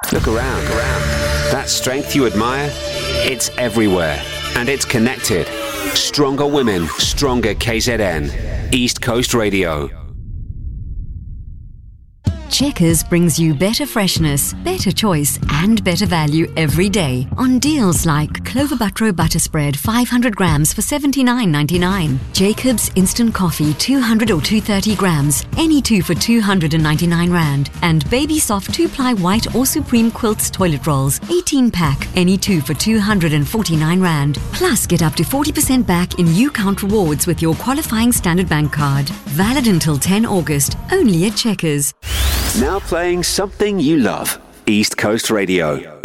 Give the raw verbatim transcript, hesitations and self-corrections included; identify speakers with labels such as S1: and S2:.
S1: Look around. Look around. That strength you admire, it's everywhere. And it's connected. Stronger women, stronger K Z N. East Coast Radio.
S2: Checkers brings you better freshness, better choice and better value every day on deals like Clover Butro Butter Spread five hundred grams for seventy-nine ninety-nine, Jacob's Instant Coffee two hundred or two hundred thirty grams, any two for two hundred ninety-nine rand, and Baby Soft two ply White or Supreme Quilts Toilet Rolls eighteen pack, any two for two hundred forty-nine rand. Plus get up to forty percent back in U-Count rewards with your qualifying Standard Bank card. Valid until the tenth of August, only at Checkers.
S1: Now playing something you love. East Coast Radio.